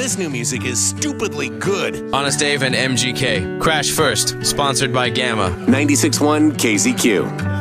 This new music is stupidly good. Honest Dave and MGK. Crash First, sponsored by Gamma. 96.1 KZQ.